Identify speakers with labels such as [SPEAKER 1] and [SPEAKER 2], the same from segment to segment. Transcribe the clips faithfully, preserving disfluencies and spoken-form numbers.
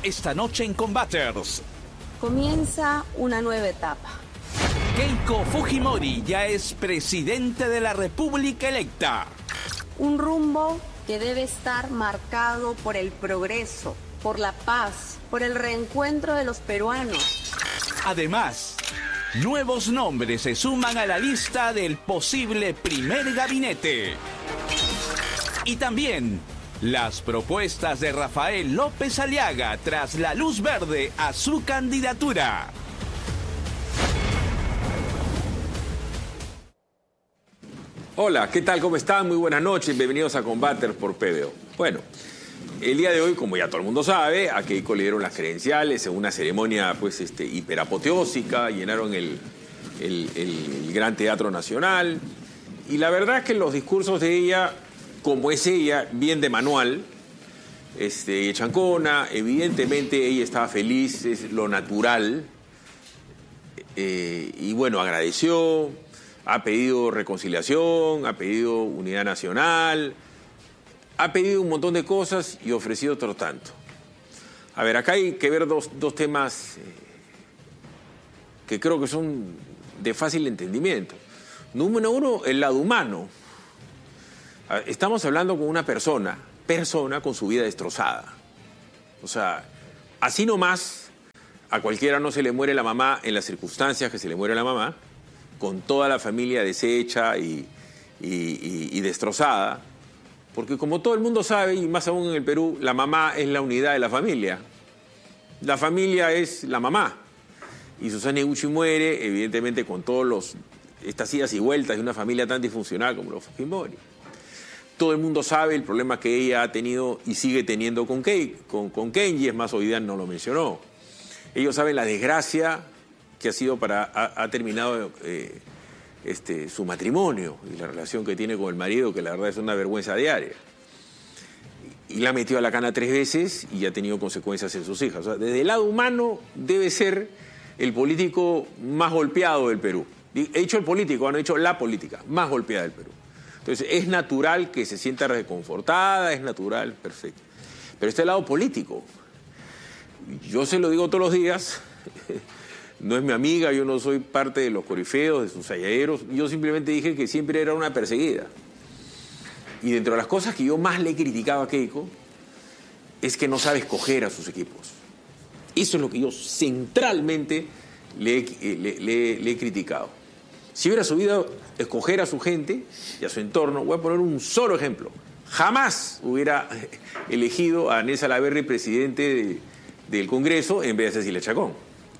[SPEAKER 1] esta noche en Combaters.
[SPEAKER 2] Comienza una nueva etapa.
[SPEAKER 1] Keiko Fujimori ya es presidente de la República electa.
[SPEAKER 2] Un rumbo que debe estar marcado por el progreso, por la paz, por el reencuentro de los peruanos.
[SPEAKER 1] Además, nuevos nombres se suman a la lista del posible primer gabinete. Y también las propuestas de Rafael López Aliaga tras la luz verde a su candidatura.
[SPEAKER 3] Hola, ¿qué tal? ¿Cómo están? Muy buenas noches. Bienvenidos a Combaters por P B O. Bueno, el día de hoy, como ya todo el mundo sabe, a Keiko le dieron las credenciales en una ceremonia pues, este, hiperapoteósica, llenaron el, el, el, el Gran Teatro Nacional. Y la verdad es que los discursos de ella, como es ella, bien de manual, este, chancona, evidentemente ella estaba feliz, es lo natural. Eh, y bueno, agradeció, ha pedido reconciliación, ha pedido unidad nacional, ha pedido un montón de cosas y ofrecido otro tanto. A ver, acá hay que ver dos, dos temas eh, que creo que son de fácil entendimiento. Número uno, el lado humano. Estamos hablando con una persona, persona con su vida destrozada. O sea, así nomás, a cualquiera no se le muere la mamá en las circunstancias que se le muere la mamá, con toda la familia deshecha y, y, y, y destrozada. Porque como todo el mundo sabe, y más aún en el Perú, la mamá es la unidad de la familia. La familia es la mamá. Y Susana Iguchi muere, evidentemente, con todos los estas idas y vueltas de una familia tan disfuncional como los Fujimori. Todo el mundo sabe el problema que ella ha tenido y sigue teniendo con, Kei, con, con Kenji, es más, hoy día no lo mencionó. Ellos saben la desgracia que ha sido para, ha, ha terminado eh, este, su matrimonio y la relación que tiene con el marido, que la verdad es una vergüenza diaria. Y la ha metido a la cana tres veces y ha tenido consecuencias en sus hijas. O sea, desde el lado humano debe ser el político más golpeado del Perú. He dicho el político, han hecho la política más golpeada del Perú. Entonces, es natural que se sienta reconfortada, es natural, perfecto. Pero este lado político, yo se lo digo todos los días, no es mi amiga, yo no soy parte de los corifeos, de sus halladeros, yo simplemente dije que siempre era una perseguida. Y dentro de las cosas que yo más le he criticado a Keiko, es que no sabe escoger a sus equipos. Eso es lo que yo centralmente le he, le, le, le he criticado. Si hubiera sabido escoger a su gente y a su entorno, voy a poner un solo ejemplo. Jamás hubiera elegido a Nelson Salaverry presidente de, del Congreso en vez de Cecilia Chacón.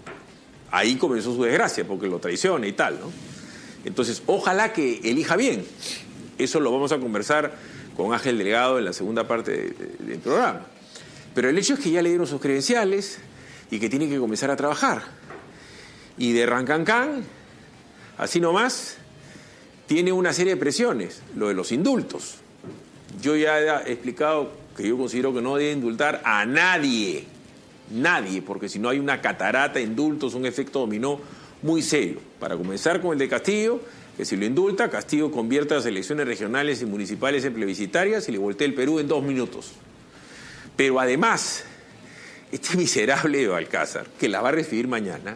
[SPEAKER 3] Ahí comenzó su desgracia, porque lo traiciona y tal, ¿no? Entonces, ojalá que elija bien. Eso lo vamos a conversar con Ángel Delgado en la segunda parte de, de, del programa. Pero el hecho es que ya le dieron sus credenciales y que tiene que comenzar a trabajar. Y de Rancancán, así nomás, tiene una serie de presiones, lo de los indultos. Yo ya he explicado que yo considero que no debe indultar a nadie, nadie, porque si no hay una catarata de indultos, un efecto dominó muy serio. Para comenzar con el de Castillo, que si lo indulta, Castillo convierte las elecciones regionales y municipales en plebiscitarias y le voltea el Perú en dos minutos. Pero además, este miserable de Balcázar, que la va a recibir mañana,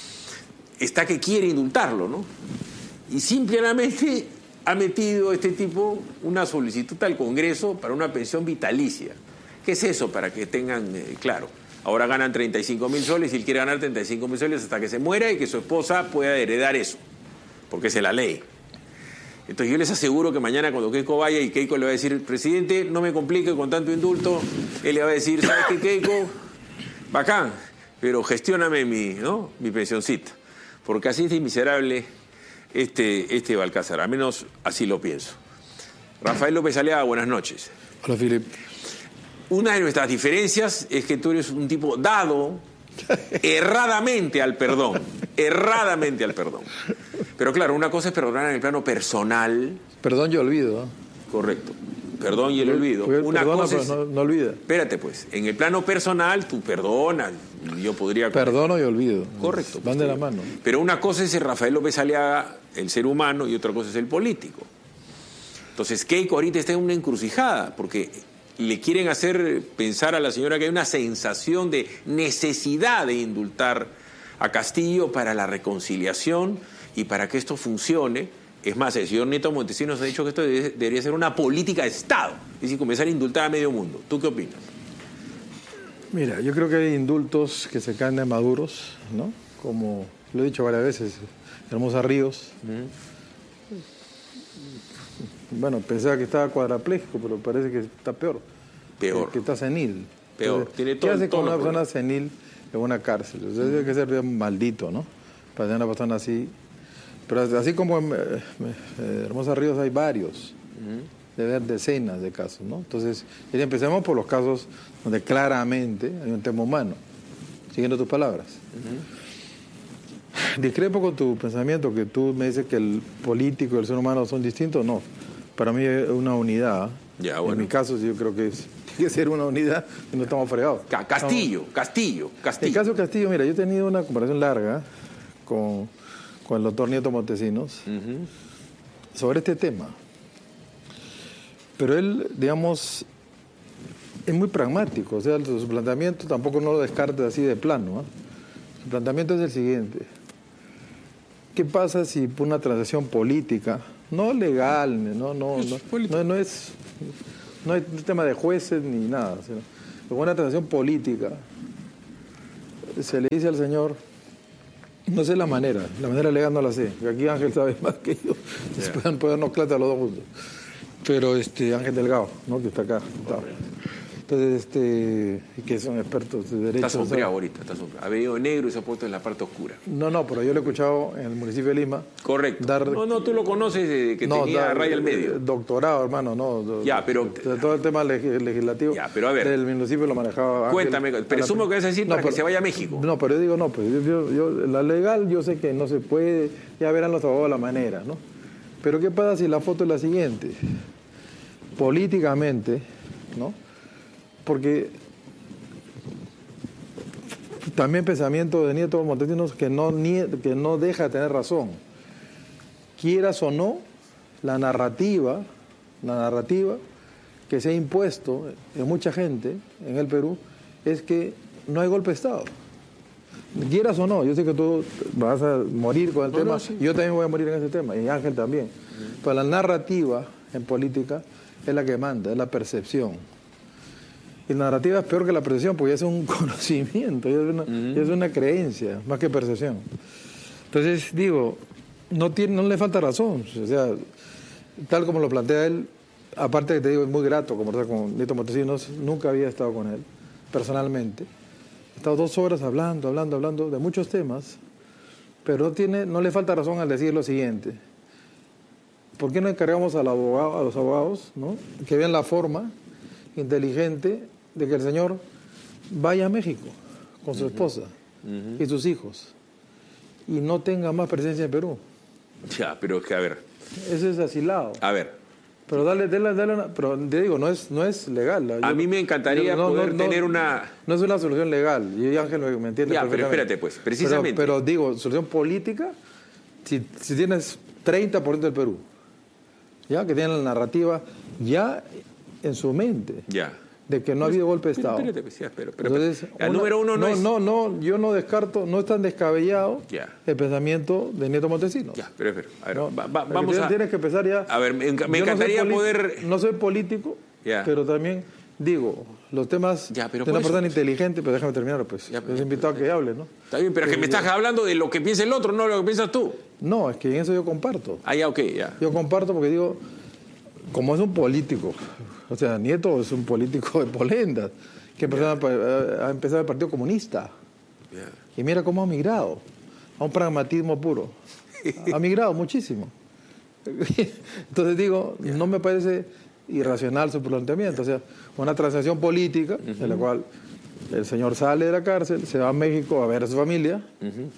[SPEAKER 3] está que quiere indultarlo, ¿no? Y simplemente ha metido este tipo una solicitud al Congreso para una pensión vitalicia. ¿Qué es eso? Para que tengan eh, claro. Ahora ganan treinta y cinco mil soles y él quiere ganar treinta y cinco mil soles hasta que se muera y que su esposa pueda heredar eso, porque es la ley. Entonces yo les aseguro que mañana cuando Keiko vaya y Keiko le va a decir, presidente, no me complique con tanto indulto, él le va a decir, ¿sabes qué, Keiko? Bacán, pero gestióname mi, ¿no? mi pensioncita. Porque así es de miserable este, este Balcázar, al menos así lo pienso. Rafael López Aliaga, buenas noches.
[SPEAKER 4] Hola, Philip.
[SPEAKER 3] Una de nuestras diferencias es que tú eres un tipo dado erradamente al perdón, erradamente al perdón. Pero claro, una cosa es perdonar en el plano personal.
[SPEAKER 4] Perdón y olvido.
[SPEAKER 3] Correcto. Perdón y el olvido.
[SPEAKER 4] Porque
[SPEAKER 3] una
[SPEAKER 4] perdona,
[SPEAKER 3] cosa es,
[SPEAKER 4] pero no, no olvida.
[SPEAKER 3] Espérate, pues. En el plano personal, tú perdonas. Yo podría...
[SPEAKER 4] Perdono y olvido.
[SPEAKER 3] Correcto.
[SPEAKER 4] Van de la mano.
[SPEAKER 3] Pero una cosa es el Rafael López Aliaga, el ser humano, y otra cosa es el político. Entonces, Keiko ahorita está en una encrucijada, porque le quieren hacer pensar a la señora que hay una sensación de necesidad de indultar a Castillo para la reconciliación y para que esto funcione. Es más, el señor Nieto Montesinos ha dicho que esto debe- debería ser una política de Estado, es decir, comenzar a indultar a medio mundo. ¿Tú qué opinas?
[SPEAKER 4] Mira, yo creo que hay indultos que se caen de maduros, ¿no? Como lo he dicho varias veces, Hermosa Ríos. Bueno, pensaba que estaba cuadrapléjico, pero parece que está peor.
[SPEAKER 3] Peor.
[SPEAKER 4] Que, que está senil.
[SPEAKER 3] Peor.
[SPEAKER 4] Entonces,
[SPEAKER 3] Tiene
[SPEAKER 4] ¿qué
[SPEAKER 3] todo-
[SPEAKER 4] hace
[SPEAKER 3] todos
[SPEAKER 4] con una
[SPEAKER 3] los
[SPEAKER 4] persona
[SPEAKER 3] problemas.
[SPEAKER 4] senil en una cárcel? O sea, tiene que ser bien maldito, ¿no? Para tener una persona así. Pero así como en eh, eh, Hermosa Ríos hay varios. Debe haber decenas de casos, ¿no? Entonces, y empecemos por los casos donde claramente hay un tema humano. Siguiendo tus palabras. Discrepo con tu pensamiento que tú me dices que el político y el ser humano son distintos. No, para mí es una unidad.
[SPEAKER 3] Ya, bueno.
[SPEAKER 4] En mi caso yo creo que es, tiene que ser una unidad y no estamos fregados.
[SPEAKER 3] Ca- Castillo, Castillo,
[SPEAKER 4] En el
[SPEAKER 3] Castillo.
[SPEAKER 4] caso Castillo, mira, yo he tenido una comparación larga con, con el doctor Nieto Montesinos
[SPEAKER 3] Ujú.
[SPEAKER 4] sobre este tema. Pero él, digamos, es muy pragmático. O sea, su planteamiento tampoco no lo descartes así de plano. ¿eh? Su planteamiento es el siguiente. ¿Qué pasa si por una transacción política, no legal, no, no,
[SPEAKER 3] Es
[SPEAKER 4] no,
[SPEAKER 3] política.
[SPEAKER 4] no, no es, no es un tema de jueces ni nada, sino con una transacción política, se le dice al señor, no sé la manera, la manera legal no la sé, que aquí Ángel sabe más que yo, se pueden ponernos clase a los dos juntos, pero este Ángel Delgado, ¿no? Que está acá, está. Entonces, este, y que son expertos de derecho.
[SPEAKER 3] Está sombreado
[SPEAKER 4] ¿sabes?
[SPEAKER 3] ahorita, está sombreado. Ha venido negro y se ha puesto en la parte oscura.
[SPEAKER 4] No, no, pero yo lo he escuchado en el municipio de Lima.
[SPEAKER 3] Correcto.
[SPEAKER 4] Dar-
[SPEAKER 3] No, no, tú lo conoces desde que
[SPEAKER 4] No,
[SPEAKER 3] tenía
[SPEAKER 4] da-
[SPEAKER 3] raya al medio.
[SPEAKER 4] eh, Doctorado, hermano, no. do-
[SPEAKER 3] Ya, pero-
[SPEAKER 4] de todo el tema leg- legislativo.
[SPEAKER 3] Ya, pero a ver.
[SPEAKER 4] Del municipio lo manejaba. Ángel.
[SPEAKER 3] Cuéntame, presumo que vas a decir para que se vaya a México.
[SPEAKER 4] No, pero yo digo, no, pues yo, yo- yo- la legal yo sé que no se puede, ya verán los abogados la manera, ¿no? Pero ¿qué pasa si la foto es la siguiente? Políticamente, ¿no? Porque también pensamiento de Nieto Montesinos que no, nie- que no deja de tener razón. Quieras o no, la narrativa, la narrativa que se ha impuesto en mucha gente en el Perú es que no hay golpe de Estado. Quieras o no, yo sé que tú vas a morir con el
[SPEAKER 3] No,
[SPEAKER 4] tema,
[SPEAKER 3] no, sí.
[SPEAKER 4] yo también voy a morir en ese tema, y Ángel también. Pero la narrativa en política es la que manda, es la percepción. Y la narrativa es peor que la percepción porque ya es un conocimiento, ya es una, ya es una creencia, más que percepción. Entonces, digo, no, tiene, no le falta razón. O sea, tal como lo plantea él, aparte que te digo, es muy grato conversar con Nieto Montesinos, nunca había estado con él, personalmente. He estado dos horas hablando, hablando, hablando de muchos temas, pero no, tiene, no le falta razón al decir lo siguiente. ¿Por qué no encargamos al abogado, a los abogados, ¿no? que vean la forma inteligente de que el señor vaya a México con su esposa y sus hijos y no tenga más presencia en Perú?
[SPEAKER 3] Ya, pero es que, a ver,
[SPEAKER 4] Ese es asilado.
[SPEAKER 3] a ver.
[SPEAKER 4] Pero dale, dale, dale una- pero te digo, no es, no es legal.
[SPEAKER 3] A
[SPEAKER 4] Yo-
[SPEAKER 3] mí me encantaría
[SPEAKER 4] yo- no,
[SPEAKER 3] poder
[SPEAKER 4] no, no,
[SPEAKER 3] tener una...
[SPEAKER 4] No es una solución legal, y Ángel me, me entiende
[SPEAKER 3] Ya, pero
[SPEAKER 4] perfectamente.
[SPEAKER 3] espérate, pues, precisamente.
[SPEAKER 4] Pero, pero digo, solución política, si, si tienes treinta por ciento del Perú, ya que tienen la narrativa ya en su mente
[SPEAKER 3] Ya.
[SPEAKER 4] de que no ha habido golpe de
[SPEAKER 3] Pero,
[SPEAKER 4] Estado.
[SPEAKER 3] espérate, pues, ya, pero, pero,
[SPEAKER 4] Entonces,
[SPEAKER 3] pero, el
[SPEAKER 4] una-
[SPEAKER 3] número uno no, es...
[SPEAKER 4] no, no, yo no descarto, no es tan descabellado
[SPEAKER 3] Ya.
[SPEAKER 4] el pensamiento de Nieto Montesinos.
[SPEAKER 3] Ya, pero, pero, a ver,
[SPEAKER 4] No,
[SPEAKER 3] va- va-
[SPEAKER 4] porque
[SPEAKER 3] vamos
[SPEAKER 4] tienes-
[SPEAKER 3] a...
[SPEAKER 4] Tienes que empezar ya.
[SPEAKER 3] A ver, me, enca- me
[SPEAKER 4] Yo no soy
[SPEAKER 3] encantaría
[SPEAKER 4] politi-
[SPEAKER 3] poder...
[SPEAKER 4] No soy político,
[SPEAKER 3] Ya.
[SPEAKER 4] pero también digo, los temas
[SPEAKER 3] Ya, pero
[SPEAKER 4] de una
[SPEAKER 3] por eso,
[SPEAKER 4] persona
[SPEAKER 3] pues.
[SPEAKER 4] inteligente, pero déjame terminar, pues.
[SPEAKER 3] Ya,
[SPEAKER 4] Les
[SPEAKER 3] pero-
[SPEAKER 4] he invitado a que hable, ¿no?
[SPEAKER 3] Está bien, pero es que me
[SPEAKER 4] Eh,
[SPEAKER 3] estás hablando de lo que piensa el otro, no lo que piensas tú.
[SPEAKER 4] No, es que en eso yo comparto.
[SPEAKER 3] Ah, ya, ok, ya.
[SPEAKER 4] Yo comparto porque digo, como es un político, o sea, Nieto es un político de Polendas, que empezó a, a empezar el Partido Comunista.
[SPEAKER 3] Ya.
[SPEAKER 4] Y mira cómo ha migrado a un pragmatismo puro. Ha migrado muchísimo. Entonces digo, no me parece irracional su planteamiento. O sea, una transacción política en la cual el señor sale de la cárcel, se va a México a ver a su familia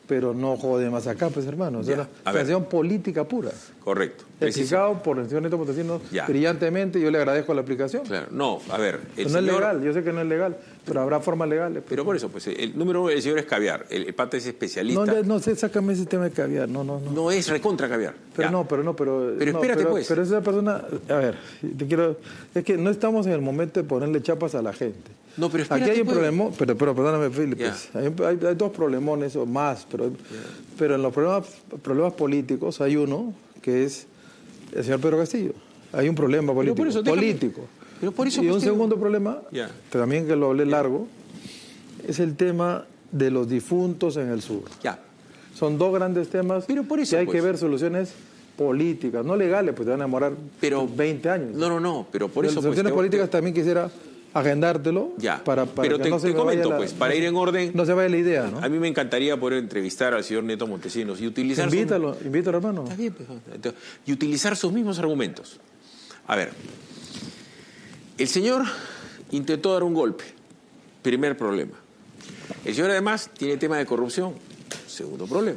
[SPEAKER 4] pero no jode más acá, pues hermano. O sea,
[SPEAKER 3] Ya,
[SPEAKER 4] la transición política pura.
[SPEAKER 3] Correcto.
[SPEAKER 4] Explicado por el señor Neto Montesinos
[SPEAKER 3] Ya.
[SPEAKER 4] brillantemente, yo le agradezco la aplicación.
[SPEAKER 3] Claro. No, a ver, el
[SPEAKER 4] no
[SPEAKER 3] señor...
[SPEAKER 4] es legal, yo sé que no es legal, pero habrá formas legales. Pues.
[SPEAKER 3] Pero por eso, pues el número uno del señor es caviar. El, el pata es especialista.
[SPEAKER 4] No, no sé, sácame ese tema de caviar, no, no, no.
[SPEAKER 3] No es recontra caviar.
[SPEAKER 4] Pero
[SPEAKER 3] Ya.
[SPEAKER 4] no, pero no, pero...
[SPEAKER 3] Pero
[SPEAKER 4] no,
[SPEAKER 3] espérate,
[SPEAKER 4] pero,
[SPEAKER 3] pues.
[SPEAKER 4] Pero esa persona, a ver, te quiero... Es que no estamos en el momento de ponerle chapas a la gente.
[SPEAKER 3] No, pero espérate,
[SPEAKER 4] Aquí hay un
[SPEAKER 3] pues.
[SPEAKER 4] problema, pero, pero perdóname, Felipe,
[SPEAKER 3] Ya.
[SPEAKER 4] hay, hay- hay dos problemones o más, pero, pero en los problemas, problemas políticos hay uno que es el señor Pedro Castillo. Hay un problema político.
[SPEAKER 3] por eso, déjame-
[SPEAKER 4] político.
[SPEAKER 3] pero por eso,
[SPEAKER 4] y
[SPEAKER 3] pues,
[SPEAKER 4] un
[SPEAKER 3] te-
[SPEAKER 4] segundo problema,
[SPEAKER 3] Ya.
[SPEAKER 4] también que lo hablé largo, es el tema de los difuntos en el sur.
[SPEAKER 3] Ya.
[SPEAKER 4] Son dos grandes temas
[SPEAKER 3] Pero por eso,
[SPEAKER 4] que hay
[SPEAKER 3] pues.
[SPEAKER 4] que ver soluciones políticas, no legales, pues te van a demorar
[SPEAKER 3] Pero-
[SPEAKER 4] veinte años.
[SPEAKER 3] No, no, no, pero por
[SPEAKER 4] Las
[SPEAKER 3] eso... pues,
[SPEAKER 4] soluciones
[SPEAKER 3] te-
[SPEAKER 4] políticas también quisiera agendártelo
[SPEAKER 3] Ya,
[SPEAKER 4] para, para
[SPEAKER 3] pero
[SPEAKER 4] que
[SPEAKER 3] te,
[SPEAKER 4] no se
[SPEAKER 3] te
[SPEAKER 4] me vaya
[SPEAKER 3] comento,
[SPEAKER 4] la-
[SPEAKER 3] pues, para
[SPEAKER 4] no
[SPEAKER 3] ir
[SPEAKER 4] se-
[SPEAKER 3] en orden,
[SPEAKER 4] no se vaya la idea, ¿no?
[SPEAKER 3] a mí me encantaría poder entrevistar al señor Neto Montesinos y utilizar... sus-
[SPEAKER 4] Invítalo, invítalo, hermano.
[SPEAKER 3] Está bien, pues, entonces, y utilizar sus mismos argumentos. A ver, el señor intentó dar un golpe, primer problema. El señor además tiene tema de corrupción, segundo problema.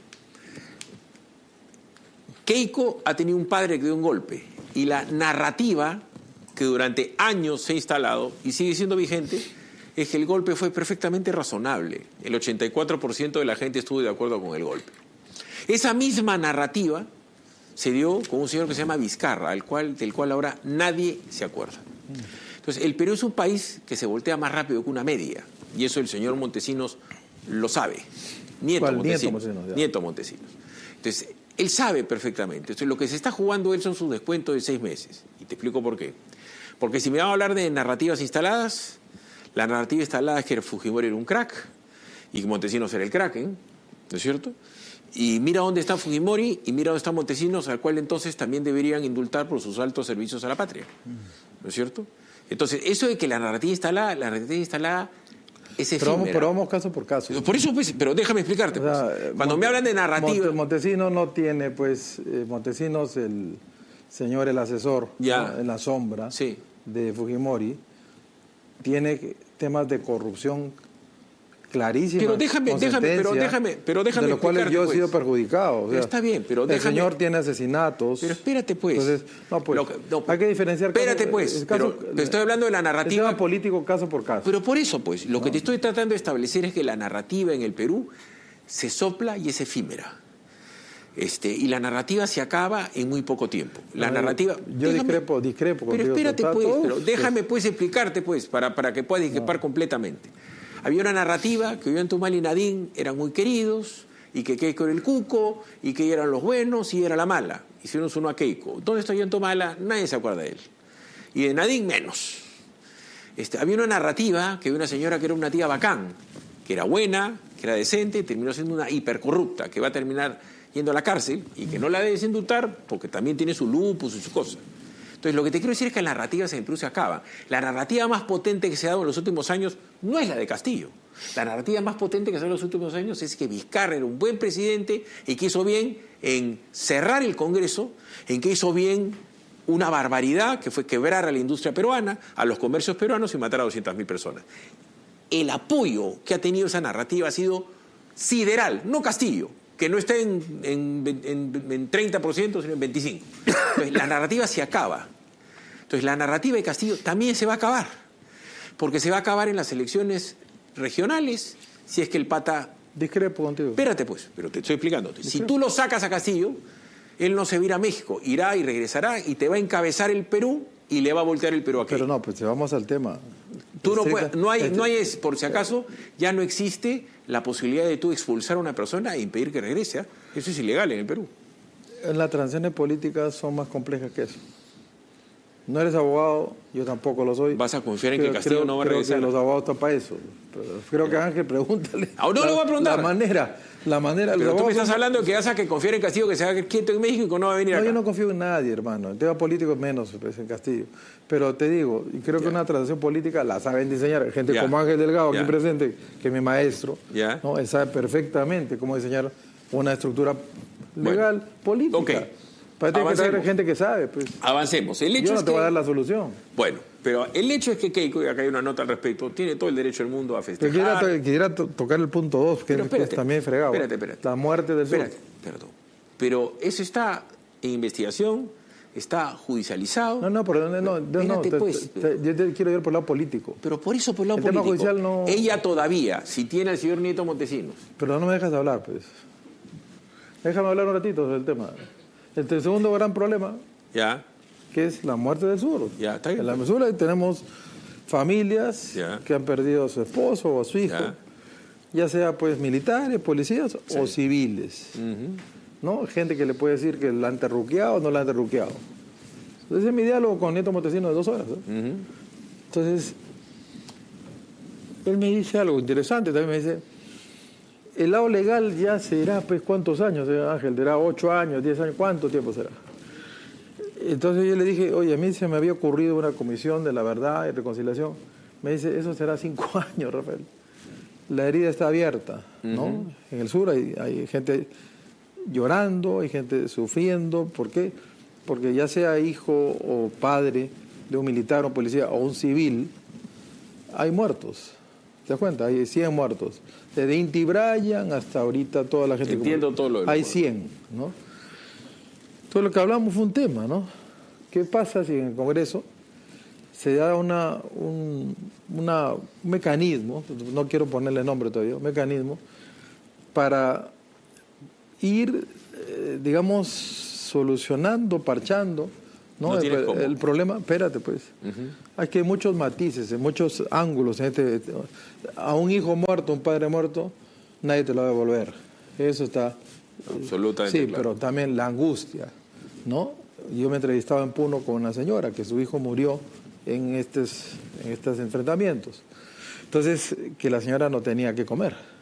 [SPEAKER 3] Keiko ha tenido un padre que dio un golpe y la narrativa que durante años se ha instalado y sigue siendo vigente es que el golpe fue perfectamente razonable. El ochenta y cuatro por ciento de la gente estuvo de acuerdo con el golpe. Esa misma narrativa se dio con un señor que se llama Vizcarra, al cual, del cual ahora nadie se acuerda. Entonces, el Perú es un país que se voltea más rápido que una media, y eso el señor Montesinos lo sabe. Nieto
[SPEAKER 4] ¿Cuál?
[SPEAKER 3] Montesinos.
[SPEAKER 4] Nieto Montesinos, ya.
[SPEAKER 3] Nieto Montesinos. Entonces, él sabe perfectamente. Entonces, lo que se está jugando él son sus descuentos de seis meses. Y te explico por qué. Porque si me van a hablar de narrativas instaladas, la narrativa instalada es que Fujimori era un crack y que Montesinos era el Kraken, ¿no es cierto? Y mira dónde está Fujimori y mira dónde está Montesinos, al cual entonces también deberían indultar por sus altos servicios a la patria, ¿no es cierto? Entonces, eso de que la narrativa instalada, la narrativa instalada es
[SPEAKER 4] Pero vamos,
[SPEAKER 3] efímera.
[SPEAKER 4] pero vamos caso por caso.
[SPEAKER 3] Por eso, pues, pero déjame explicarte.
[SPEAKER 4] O sea,
[SPEAKER 3] pues.
[SPEAKER 4] eh,
[SPEAKER 3] Cuando
[SPEAKER 4] Monte-
[SPEAKER 3] me hablan de narrativa...
[SPEAKER 4] Monte- Montesinos no tiene, pues, eh, Montesinos, el señor, el asesor,
[SPEAKER 3] Ya.
[SPEAKER 4] ¿no? En la sombra
[SPEAKER 3] Sí.
[SPEAKER 4] de Fujimori, tiene temas de corrupción clarísimos.
[SPEAKER 3] Pero déjame,
[SPEAKER 4] con
[SPEAKER 3] déjame, pero
[SPEAKER 4] sentencia,
[SPEAKER 3] déjame, pero déjame
[SPEAKER 4] de los cuales yo he
[SPEAKER 3] explicarte,
[SPEAKER 4] sido
[SPEAKER 3] pues.
[SPEAKER 4] perjudicado. o
[SPEAKER 3] Pero
[SPEAKER 4] sea,
[SPEAKER 3] está bien, pero
[SPEAKER 4] el
[SPEAKER 3] déjame-
[SPEAKER 4] señor tiene asesinatos.
[SPEAKER 3] Pero espérate, pues.
[SPEAKER 4] Entonces, no, pues,
[SPEAKER 3] Lo que- no,
[SPEAKER 4] hay que diferenciar.
[SPEAKER 3] espérate,
[SPEAKER 4] caso-
[SPEAKER 3] pues,
[SPEAKER 4] el caso-
[SPEAKER 3] pero te estoy hablando de la
[SPEAKER 4] el
[SPEAKER 3] narrativa-
[SPEAKER 4] tema político caso por caso.
[SPEAKER 3] Pero por eso, pues, lo que te estoy tratando de establecer es que la narrativa en el Perú se sopla y es efímera. Este, y la narrativa se acaba en muy poco tiempo. La
[SPEAKER 4] No,
[SPEAKER 3] narrativa...
[SPEAKER 4] yo discrepo- discrepo
[SPEAKER 3] Pero
[SPEAKER 4] contigo,
[SPEAKER 3] espérate,
[SPEAKER 4] está
[SPEAKER 3] pues,
[SPEAKER 4] todo,
[SPEAKER 3] pero
[SPEAKER 4] pues.
[SPEAKER 3] déjame, pues, explicarte, pues, para, para que puedas discrepar completamente. Había una narrativa que Ollanta y Nadine eran muy queridos, y que Keiko era el cuco, y que eran los buenos, y era la mala. Hicieron uno a Keiko. ¿Dónde está Ollanta Humala? Nadie se acuerda de él. Y de Nadine, menos. Este, había una narrativa que había una señora que era una tía bacán, que era buena, que era decente, y terminó siendo una hipercorrupta, que va a terminar yendo a la cárcel y que no la debes indultar porque también tiene su lupus y su cosa. Entonces, lo que te quiero decir es que las narrativas en el Perú se acaban. La narrativa más potente que se ha dado en los últimos años no es la de Castillo. La narrativa más potente que se ha dado en los últimos años es que Vizcarra era un buen presidente y que hizo bien en cerrar el Congreso, en que hizo bien una barbaridad que fue quebrar a la industria peruana, a los comercios peruanos y matar a doscientas mil personas. El apoyo que ha tenido esa narrativa ha sido sideral, no Castillo, que no está en, en, en, en treinta por ciento, sino en veinticinco por ciento. Entonces, la narrativa se acaba. Entonces, la narrativa de Castillo también se va a acabar, porque se va a acabar en las elecciones regionales, si es que el pata...
[SPEAKER 4] Discrepo contigo.
[SPEAKER 3] Espérate, pues, pero te estoy explicando. Si tú lo sacas a Castillo, él no se va a ir a México, irá y regresará y te va a encabezar el Perú y le va a voltear el Perú aquí.
[SPEAKER 4] Pero no, pues si vamos al tema.
[SPEAKER 3] Tú no
[SPEAKER 4] Estricta-
[SPEAKER 3] puedes, no hay,
[SPEAKER 4] este-
[SPEAKER 3] no hay, es- por si acaso, ya no existe la posibilidad de tú expulsar a una persona e impedir que regrese. ¿ah? Eso es ilegal en el Perú.
[SPEAKER 4] Las transiciones políticas son más complejas que eso. No eres abogado, yo tampoco lo soy.
[SPEAKER 3] Vas a confiar en que
[SPEAKER 4] Creo-
[SPEAKER 3] Castillo
[SPEAKER 4] creo-
[SPEAKER 3] no va a
[SPEAKER 4] creo
[SPEAKER 3] regresar.
[SPEAKER 4] que los abogados están para eso. Pero creo que Ángel, pregúntale.
[SPEAKER 3] Ah, no le voy a preguntar.
[SPEAKER 4] La manera, la manera. los
[SPEAKER 3] Pero tú me
[SPEAKER 4] abogados
[SPEAKER 3] estás
[SPEAKER 4] son-
[SPEAKER 3] hablando de que vas a que confiar en Castillo, que se va a quedar quieto en México y que no va a venir
[SPEAKER 4] No,
[SPEAKER 3] acá.
[SPEAKER 4] yo no confío en nadie, hermano. El tema político es menos pues, en Castillo. Pero te digo, y creo que
[SPEAKER 3] Ya.
[SPEAKER 4] una transición política la saben diseñar. Gente
[SPEAKER 3] Ya.
[SPEAKER 4] como Ángel Delgado,
[SPEAKER 3] Ya.
[SPEAKER 4] aquí presente, que es mi maestro,
[SPEAKER 3] Ya.
[SPEAKER 4] ¿no? Él sabe perfectamente cómo diseñar una estructura legal, política.
[SPEAKER 3] Ok.
[SPEAKER 4] Para que traer
[SPEAKER 3] Avancemos.
[SPEAKER 4] gente que sabe, pues.
[SPEAKER 3] Avancemos. El hecho
[SPEAKER 4] Yo no
[SPEAKER 3] es
[SPEAKER 4] te
[SPEAKER 3] que...
[SPEAKER 4] voy a dar la solución.
[SPEAKER 3] Bueno, Pero el hecho es que Keiko, y acá hay una nota al respecto, tiene todo el derecho del mundo a festejar.
[SPEAKER 4] Pero quisiera, quisiera to tocar el punto dos, que,
[SPEAKER 3] espérate,
[SPEAKER 4] que es también fregado.
[SPEAKER 3] Espérate, espérate.
[SPEAKER 4] La muerte del sur.
[SPEAKER 3] Espérate, perdón. Pero eso está en investigación, está judicializado.
[SPEAKER 4] No, no, por no, no, no,
[SPEAKER 3] Espérate,
[SPEAKER 4] te,
[SPEAKER 3] pues.
[SPEAKER 4] te, te, yo te quiero ir por el lado político.
[SPEAKER 3] Pero por eso, por el lado
[SPEAKER 4] El
[SPEAKER 3] político.
[SPEAKER 4] tema judicial no...
[SPEAKER 3] Ella todavía, si tiene al señor Nieto Montesinos.
[SPEAKER 4] Pero no me dejas hablar, pues. Déjame hablar un ratito del tema. El segundo gran problema,
[SPEAKER 3] Ya.
[SPEAKER 4] que es la muerte del sur.
[SPEAKER 3] Ya, está bien.
[SPEAKER 4] En la mesura tenemos familias
[SPEAKER 3] Ya.
[SPEAKER 4] que han perdido a su esposo o a su hijo,
[SPEAKER 3] Ya.
[SPEAKER 4] ya sea pues militares, policías
[SPEAKER 3] Sí.
[SPEAKER 4] o civiles.
[SPEAKER 3] Ujú.
[SPEAKER 4] ¿No? Gente que le puede decir que la han terruqueado o no la han terruqueado. Ese es mi diálogo con Nieto Montesinos de dos horas. ¿eh?
[SPEAKER 3] Ujú.
[SPEAKER 4] Entonces, él me dice algo interesante, también me dice, el lado legal ya será, pues, ¿cuántos años, eh, Ángel? ¿Será ocho años, diez años? ¿Cuánto tiempo será? Entonces yo le dije, oye, a mí se me había ocurrido una comisión de la verdad y reconciliación. Me dice, eso será cinco años, Rafael. La herida está abierta, ¿no? Uh-huh. En el sur hay, hay gente llorando, hay gente sufriendo. ¿Por qué? Porque ya sea hijo o padre de un militar o un policía o un civil, hay muertos. ¿Te das cuenta? Hay cien muertos. Desde Inti Bryan hasta ahorita toda la gente...
[SPEAKER 3] Entiendo
[SPEAKER 4] como...
[SPEAKER 3] todo lo del
[SPEAKER 4] Hay
[SPEAKER 3] muerto.
[SPEAKER 4] cien, ¿no? Todo lo que hablamos fue un tema, ¿no? ¿Qué pasa si en el Congreso se da una, un, una, un mecanismo, no quiero ponerle nombre todavía, un mecanismo para ir, eh, digamos, solucionando, parchando, ¿no?
[SPEAKER 3] No
[SPEAKER 4] el,
[SPEAKER 3] el,
[SPEAKER 4] el problema, espérate pues,
[SPEAKER 3] uh-huh.
[SPEAKER 4] hay que muchos matices, en muchos ángulos. En este, a un hijo muerto, un padre muerto, nadie te lo va a devolver. Eso está...
[SPEAKER 3] Absolutamente.
[SPEAKER 4] Sí,
[SPEAKER 3] claro.
[SPEAKER 4] pero también la angustia, ¿no? Yo me entrevistaba en Puno con una señora que su hijo murió en estos, en estos enfrentamientos. Entonces, que la señora no tenía que comer.